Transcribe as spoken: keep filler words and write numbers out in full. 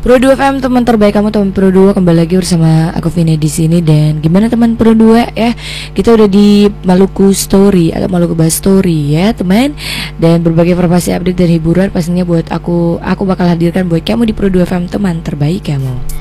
Pro dua F M, teman terbaik kamu, teman Pro dua, kembali lagi bersama aku Vina di sini. Dan gimana teman Pro dua ya? Kita udah di Maluku Story atau Maluku Bahas Story ya teman. Dan berbagai informasi, update dan hiburan pastinya buat aku aku bakal hadirkan buat kamu di Pro dua F M, teman terbaik kamu.